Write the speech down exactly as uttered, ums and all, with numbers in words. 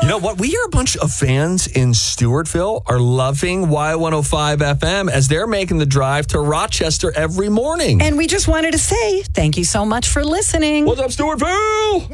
You know what? We hear a bunch of fans in Stewartville are loving Y one oh five F M as they're making the drive to Rochester every morning. And we just wanted to say thank you so much for listening. What's up, Stewartville?